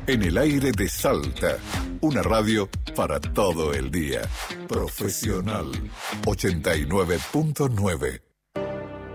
En el aire de Salta, una radio para todo el día. Profesional 89.9.